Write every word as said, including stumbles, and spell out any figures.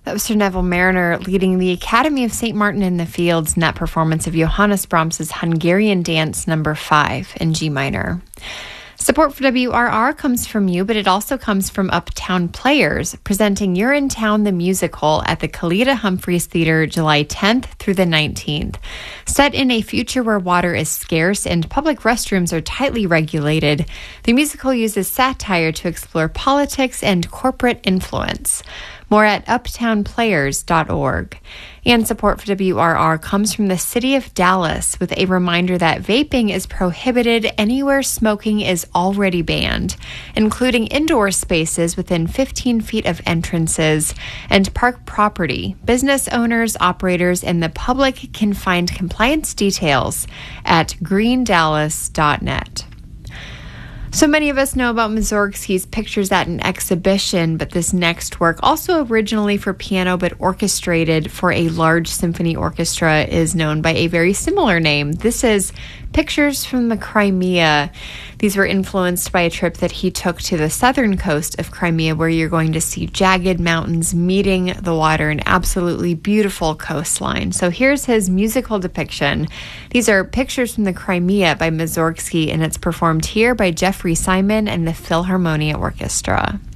That was Sir Neville Marriner leading the Academy of Saint Martin in the Fields in that performance of Johannes Brahms's Hungarian Dance number five in G minor. Support for W R R comes from you, but it also comes from Uptown Players, presenting You're in Town the Musical at the Kalita Humphreys Theater July tenth through the nineteenth. Set in a future where water is scarce and public restrooms are tightly regulated, the musical uses satire to explore politics and corporate influence. More at uptown players dot org. And support for W R R comes from the City of Dallas with a reminder that vaping is prohibited anywhere smoking is already banned, including indoor spaces within fifteen feet of entrances and park property. Business owners, operators, and the public can find compliance details at green dallas dot net. So many of us know about Mussorgsky's Pictures at an Exhibition, but this next work, also originally for piano but orchestrated for a large symphony orchestra, is known by a very similar name. This is Pictures from the Crimea. These were influenced by a trip that he took to the southern coast of Crimea, where you're going to see jagged mountains meeting the water, an absolutely beautiful coastline. So here's his musical depiction. These are Pictures from the Crimea by Mussorgsky, and it's performed here by Jeffrey Simon and the Philharmonia Orchestra.